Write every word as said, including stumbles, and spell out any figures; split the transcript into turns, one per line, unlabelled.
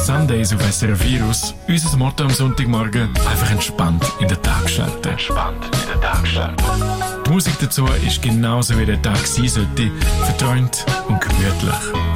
Sundays auf S R F Virus. Unser Motto am Sonntagmorgen: einfach entspannt in den Tag starten. Entspannt in den Tag starten. Die Musik dazu ist genauso wie der Tag sein sollte: verträumt und gemütlich.